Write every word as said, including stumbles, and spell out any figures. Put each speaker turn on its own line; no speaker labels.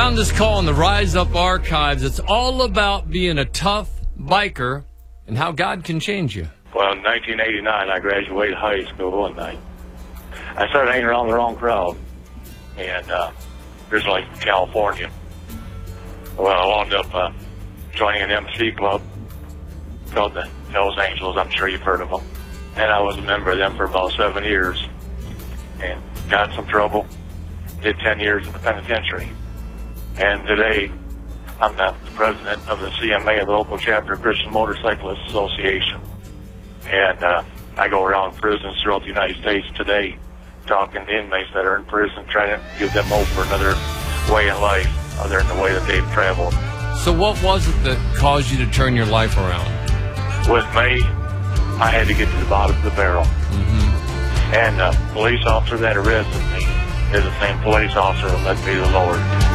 on this call on the Rise Up Archives. It's all about being a tough biker and how God can change you.
Well, in nineteen eighty-nine, I graduated high school, and I, I started hanging around the wrong crowd, and uh, originally from California. Well, I wound up uh, joining an M C club called the Hells Angels. I'm sure you've heard of them. And I was a member of them for about seven years, and got in some trouble. Did ten years in the penitentiary. And today, I'm the president of the C M A, the local chapter of Christian Motorcyclists Association. And uh, I go around prisons throughout the United States today, talking to inmates that are in prison, trying to give them hope for another way in life other than the way that they've traveled.
So what was it that caused you to turn your life around?
With me, I had to get to the bottom of the barrel.
Mm-hmm.
And the police officer that arrested me is the same police officer that led me to the Lord.